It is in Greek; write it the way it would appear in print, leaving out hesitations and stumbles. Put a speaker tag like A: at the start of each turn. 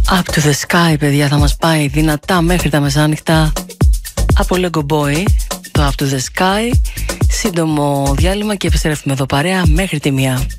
A: Up to the sky, παιδιά, θα μας πάει δυνατά μέχρι τα μεσάνυχτα από Lego Boy, το Up to the sky. Σύντομο διάλειμμα και επιστρέφουμε εδώ παρέα μέχρι τη 1.